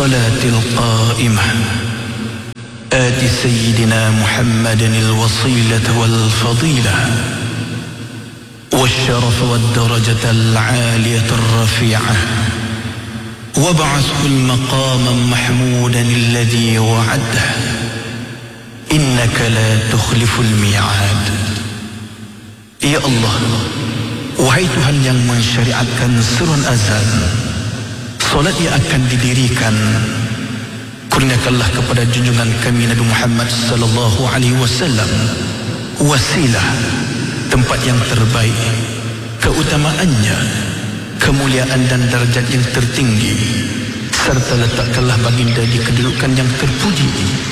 الصلاة القائمة آت سيدنا محمدا الوصيلة والفضيلة والشرف والدرجة العالية الرفيعة وابعثه المقام محمودا الذي وعده إنك لا تخلف الميعاد. Ya Allah, wahai Tuhan yang mensyariatkan seruan azan, solat yang akan didirikan, kurniakanlah kepada junjungan kami Nabi Muhammad sallallahu alaihi wasallam wasilah, tempat yang terbaik, keutamaannya, kemuliaan dan darjat yang tertinggi, serta letakkanlah baginda di kedudukan yang terpuji